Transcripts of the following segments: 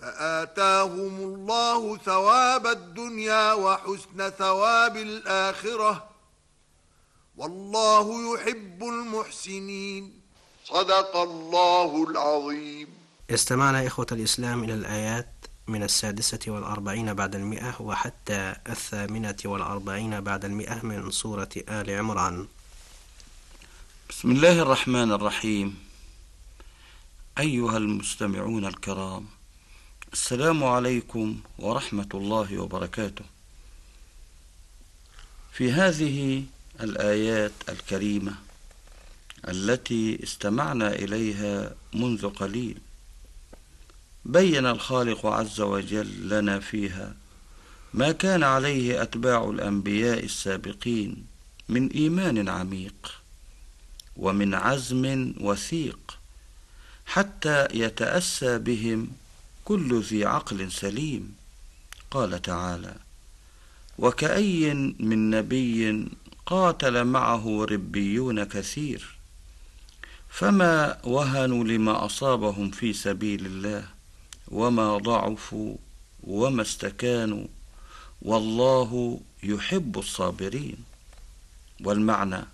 فآتاهم الله ثواب الدنيا وحسن ثواب الآخرة، والله يحب المحسنين. صدق الله العظيم. استمعنا إخوة الإسلام إلى الآيات من 46 بعد 100 وحتى 48 بعد 100 من سورة آل عمران. بسم الله الرحمن الرحيم. أيها المستمعون الكرام، السلام عليكم ورحمة الله وبركاته. في هذه الآيات الكريمة التي استمعنا إليها منذ قليل، بين الخالق عز وجل لنا فيها ما كان عليه أتباع الأنبياء السابقين من إيمان عميق ومن عزم وثيق، حتى يتأسى بهم كل ذي عقل سليم. قال تعالى: وكأي من نبي قاتل معه ربيون كثير فما وهنوا لما أصابهم في سبيل الله وما ضعفوا وما استكانوا والله يحب الصابرين. والمعنى: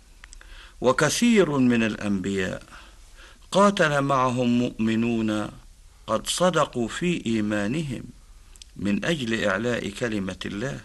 وكثير من الأنبياء قاتل معهم مؤمنون قد صدقوا في إيمانهم من أجل إعلاء كلمة الله،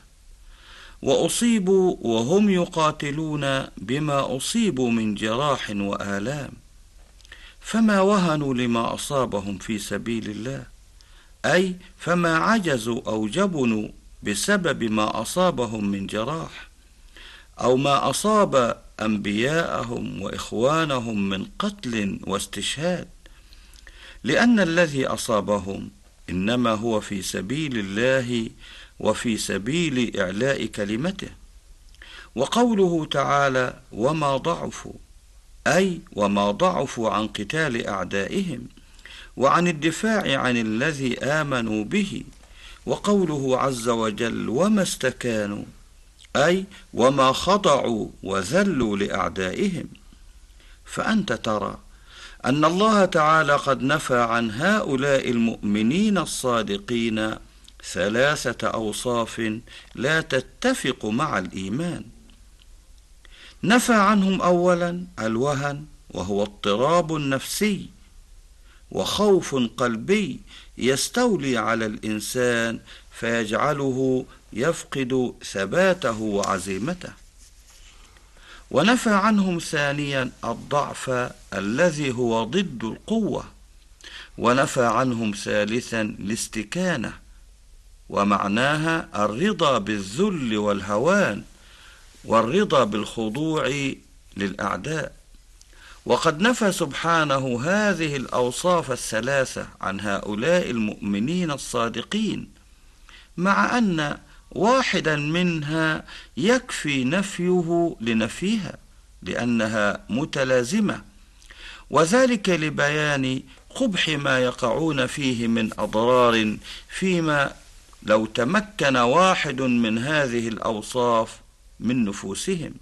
وأصيبوا وهم يقاتلون بما أصيبوا من جراح وآلام، فما وهنوا لما أصابهم في سبيل الله، أي فما عجزوا أو جبنوا بسبب ما أصابهم من جراح أو ما أصاب أنبياءهم وإخوانهم من قتل واستشهاد، لأن الذي أصابهم إنما هو في سبيل الله وفي سبيل إعلاء كلمته. وقوله تعالى: وما ضعفوا، أي وما ضعفوا عن قتال أعدائهم وعن الدفاع عن الذي آمنوا به. وقوله عز وجل: وما استكانوا، أي وما خضعوا وذلوا لأعدائهم. فأنت ترى أن الله تعالى قد نفى عن هؤلاء المؤمنين الصادقين 3 أوصاف لا تتفق مع الإيمان. نفى عنهم أولا الوهن، وهو اضطراب نفسي وخوف قلبي يستولي على الإنسان فيجعله يفقد ثباته وعزيمته. ونفى عنهم ثانيا الضعف الذي هو ضد القوة. ونفى عنهم ثالثا الاستكانة، ومعناها الرضا بالذل والهوان والرضا بالخضوع للأعداء. وقد نفى سبحانه هذه الأوصاف 3 عن هؤلاء المؤمنين الصادقين، مع أن واحدا منها يكفي نفيه لنفيها لأنها متلازمة، وذلك لبيان قبح ما يقعون فيه من أضرار فيما لو تمكن واحد من هذه الأوصاف من نفوسهم.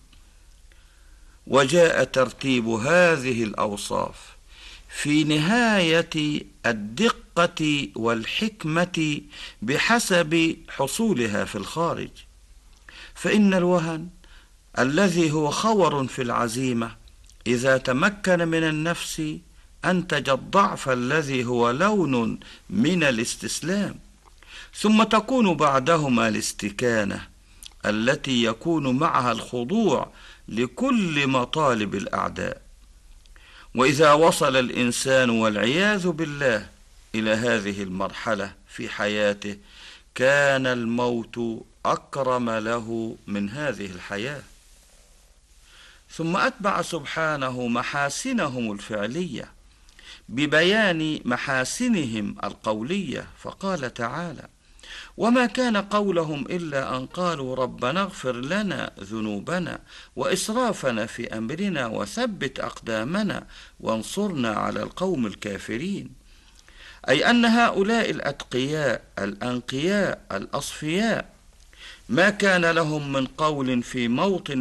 وجاء ترتيب هذه الأوصاف في نهاية الدقة والحكمة بحسب حصولها في الخارج. فإن الوهن الذي هو خور في العزيمة إذا تمكن من النفس أنتج الضعف الذي هو لون من الاستسلام، ثم تكون بعدهما الاستكانة التي يكون معها الخضوع لكل مطالب الأعداء. وإذا وصل الإنسان والعياذ بالله إلى هذه المرحلة في حياته كان الموت أكرم له من هذه الحياة. ثم أتبع سبحانه محاسنهم الفعلية ببيان محاسنهم القولية، فقال تعالى: وما كان قولهم إلا أن قالوا ربنا اغفر لنا ذنوبنا وإسرافنا في أمرنا وثبت أقدامنا وانصرنا على القوم الكافرين. أي أن هؤلاء الأتقياء الأنقياء الأصفياء ما كان لهم من قول في موطن